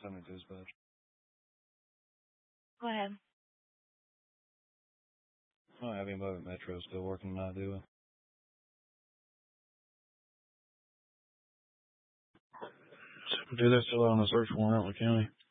Send me dispatch. Go ahead. I don't have anybody at Metro still working tonight, do we? Do they still out on the search warrant out in the county?